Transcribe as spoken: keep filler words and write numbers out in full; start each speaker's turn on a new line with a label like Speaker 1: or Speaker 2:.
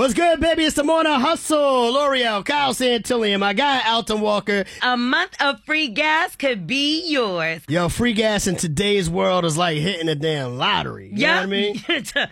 Speaker 1: What's good, baby? It's the Morning Hustle. L'Oreal, Kyle Santilli, and my guy, Alton Walker.
Speaker 2: A month of free gas could be yours.
Speaker 1: Yo, free gas in today's world is like hitting a damn lottery. You
Speaker 2: yep.
Speaker 1: know what I mean?